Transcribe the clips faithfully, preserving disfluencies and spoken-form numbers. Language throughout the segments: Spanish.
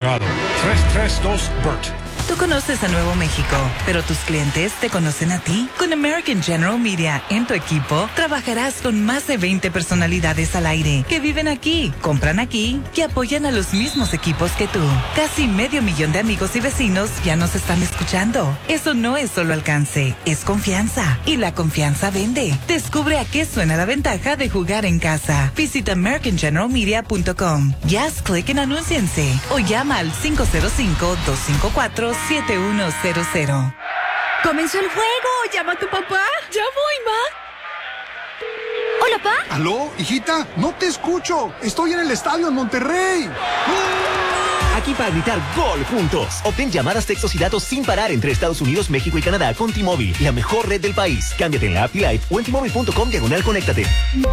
activado. tres tres dos B E R T. Tú conoces a Nuevo México, pero tus clientes te conocen a ti. Con American General Media en tu equipo, trabajarás con más de veinte personalidades al aire que viven aquí, compran aquí y apoyan a los mismos equipos que tú. Casi medio millón de amigos y vecinos ya nos están escuchando. Eso no es solo alcance, es confianza. Y la confianza vende. Descubre a qué suena la ventaja de jugar en casa. Visita american general media punto com. Ya haz clic en Anúnciense o llama al cinco cero cinco, dos cinco cuatro, siete uno cero cero. ¡Comenzó el juego! ¡Llama a tu papá! ¡Ya voy, ma! ¿Hola, pa? ¿Aló, hijita? No te escucho. Estoy en el estadio en Monterrey. Aquí para gritar gol juntos. Obtén llamadas, textos y datos sin parar entre Estados Unidos, México y Canadá con T-Mobile, la mejor red del país. Cámbiate en la app T-Life o en T Mobile punto com diagonal conéctate.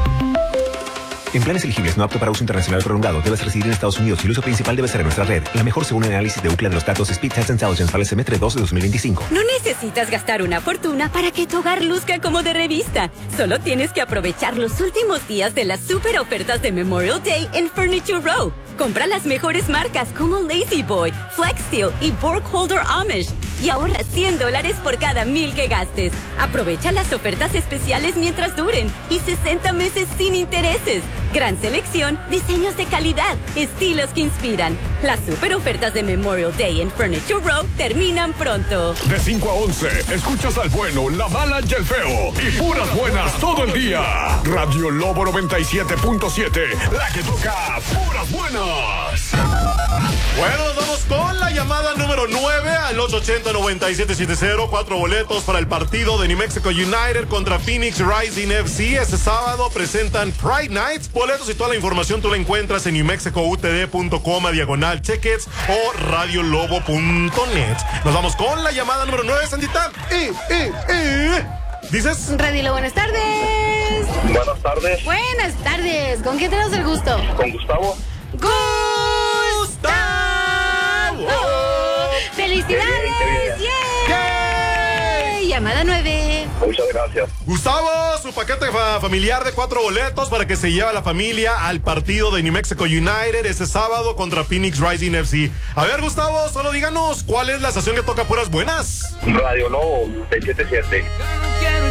En planes elegibles no apto para uso internacional prolongado, debes residir en Estados Unidos y el uso principal debe ser en nuestra red. La mejor según el análisis de Ookla de los datos Speed Test Intelligence para el semestre dos de dos mil veinticinco. No necesitas gastar una fortuna para que tu hogar luzca como de revista. Solo tienes que aprovechar los últimos días de las super ofertas de Memorial Day en Furniture Row. Compra las mejores marcas como Lazy Boy, Flex Steel y Burkholder Amish. Y ahorra cien dólares por cada mil que gastes. Aprovecha las ofertas especiales mientras duren y sesenta meses sin intereses. Gran selección, diseños de calidad, estilos que inspiran. Las super ofertas de Memorial Day en Furniture Row terminan pronto. De cinco a once, escuchas al bueno, la mala y el feo. Y puras buenas todo el día. Radio Lobo noventa y siete punto siete, la que toca puras buenas. Bueno, nos vamos con la llamada número nueve al ocho ochenta, noventa y siete setenta. Cuatro boletos para el partido de New Mexico United contra Phoenix Rising F C. Este sábado presentan Pride Nights. Boletos y toda la información tú la encuentras en new mexico u t d punto com a diagonal tickets o radiolobo punto net. Nos vamos con la llamada número nueve, Sandita. Eh, eh, eh. ¿Dices? Radilo, buenas tardes. Buenas tardes. Buenas tardes. ¿Con quién tenemos el gusto? Con Gustavo. ¡Gustavo! ¡Felicidades! ¡Yay! Llamada nueve. Muchas gracias. Gustavo, su paquete fa- familiar de cuatro boletos para que se lleve a la familia al partido de New Mexico United este sábado contra Phoenix Rising F C. A ver, Gustavo, solo díganos, ¿cuál es la estación que toca puras buenas? Radio Lobo seiscientos setenta y siete.